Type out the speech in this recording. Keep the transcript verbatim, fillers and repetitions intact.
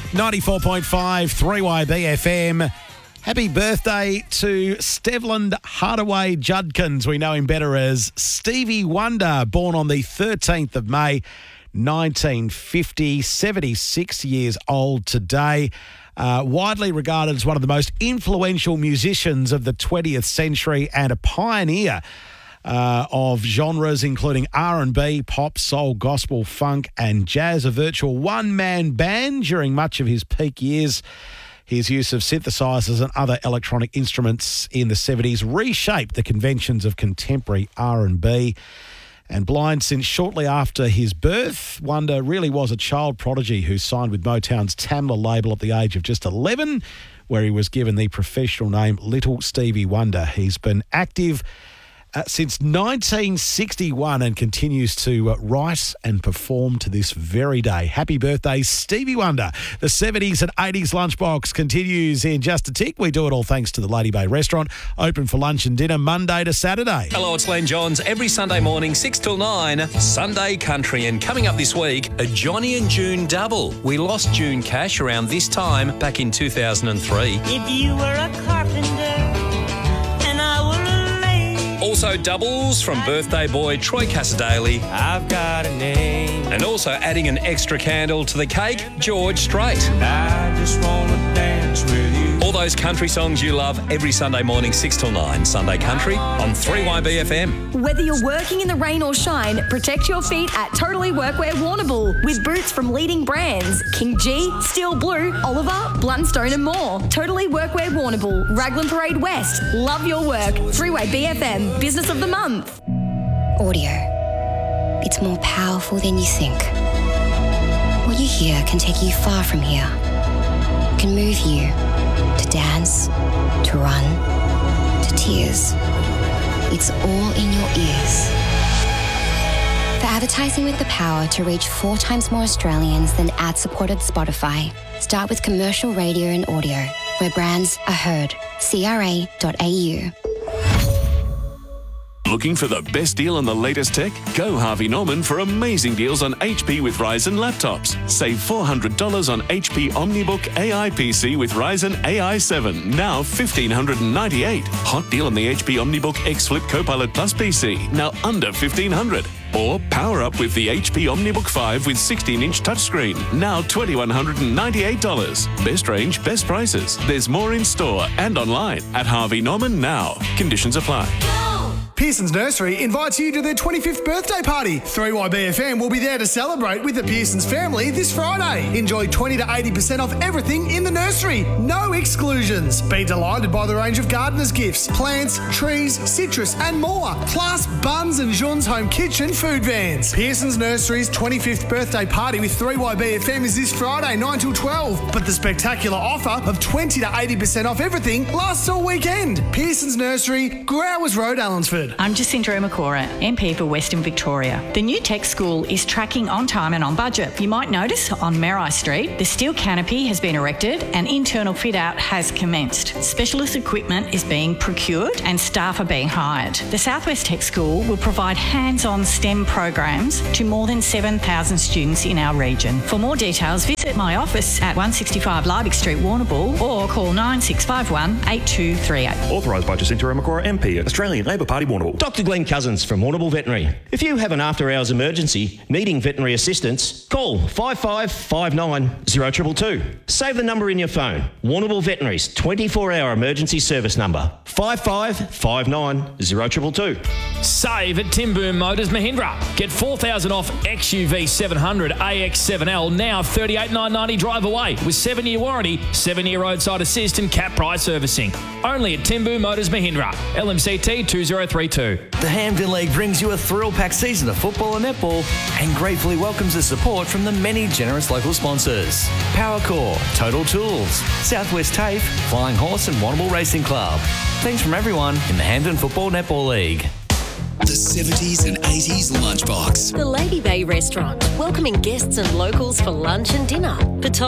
ninety-four point five, three Y B F M. Happy birthday to Stevland Hardaway Judkins. We know him better as Stevie Wonder, born on the thirteenth of May, nineteen fifty, seventy-six years old today. Uh, widely regarded as one of the most influential musicians of the twentieth century and a pioneer uh, of genres including R and B, pop, soul, gospel, funk and jazz. A virtual one-man band during much of his peak years. His use of synthesizers and other electronic instruments in the seventies reshaped the conventions of contemporary R and B. And blind since shortly after his birth, Wonder really was a child prodigy who signed with Motown's Tamla label at the age of just eleven, where he was given the professional name Little Stevie Wonder. He's been active Uh, since nineteen sixty-one and continues to uh, write and perform to this very day. Happy birthday, Stevie Wonder. The seventies and eighties lunchbox continues in just a tick. We do it all thanks to the Lady Bay Restaurant, open for lunch and dinner Monday to Saturday. Hello, it's Len Johns. Every Sunday morning, six till nine, Sunday Country. And coming up this week, a Johnny and June double. We lost June Cash around this time back in two thousand three. If you were a carpenter and I were a Also doubles from birthday boy Troy Casadale. I've got a name. And also adding an extra candle to the cake, George Strait. I just want to dance with you. All those country songs you love every Sunday morning, six till nine. Sunday Country on three Y B F M. Whether you're working in the rain or shine, protect your feet at Totally Workwear Warrnambool with boots from leading brands King G, Steel Blue, Oliver, Blundstone and more. Totally Workwear Warrnambool, Raglan Parade West. Love your work. three Y B F M, Business of the Month. Audio. It's more powerful than you think. What you hear can take you far from here. It can move you to dance, to run, to tears. It's all in your ears. For advertising with the power to reach four times more Australians than ad-supported Spotify, start with commercial radio and audio, where brands are heard. C R A dot A U. Looking for the best deal on the latest tech? Go Harvey Norman for amazing deals on H P with Ryzen laptops. Save four hundred dollars on H P OmniBook A I P C with Ryzen A I seven, now one thousand five hundred ninety-eight dollars. Hot deal on the H P OmniBook X Flip Copilot Plus P C, now under fifteen hundred dollars. Or power up with the H P OmniBook five with sixteen inch touchscreen, now two thousand one hundred ninety-eight dollars. Best range, best prices. There's more in store and online at Harvey Norman now. Conditions apply. Pearson's Nursery invites you to their twenty-fifth birthday party. three Y B F M will be there to celebrate with the Pearson's family this Friday. Enjoy twenty to eighty percent off everything in the nursery. No exclusions. Be delighted by the range of gardener's gifts, plants, trees, citrus and more. Plus Buns and Jean's Home Kitchen food vans. Pearson's Nursery's twenty-fifth birthday party with three Y B F M is this Friday, nine till twelve. But the spectacular offer of twenty to eighty percent off everything lasts all weekend. Pearson's Nursery, Growers Road, Allensford. I'm Jacinta Omakora, M P for Western Victoria. The new tech school is tracking on time and on budget. You might notice on Marai Street, the steel canopy has been erected and internal fit-out has commenced. Specialist equipment is being procured and staff are being hired. The Southwest Tech School will provide hands-on STEM programs to more than seven thousand students in our region. For more details, visit my office at one sixty-five Liebig Street, Warrnambool, or call nine six five one, eight two three eight. Authorised by Jacinta Omakora, M P, Australian Labor Party, Warrnambool. Doctor Glenn Cousins from Warrnambool Veterinary. If you have an after-hours emergency needing veterinary assistance, call five five five nine, zero two two two. Save the number in your phone. Warrnambool Veterinary's twenty-four hour emergency service number, five five five nine, zero two two two. Save at Tim Boom Motors Mahindra. Get four thousand dollars off X U V seven hundred A X seven L, now thirty-eight thousand nine hundred ninety drive away with seven year warranty, seven year roadside assist and cap price servicing. Only at Tim Boom Motors Mahindra. L M C T two zero three two. The Hampden League brings you a thrill-packed season of football and netball and gratefully welcomes the support from the many generous local sponsors. Powercore, Total Tools, Southwest TAFE, Flying Horse and Warrnambool Racing Club. Thanks from everyone in the Hampden Football Netball League. The seventies and eighties lunchbox. The Lady Bay Restaurant, welcoming guests and locals for lunch and dinner. For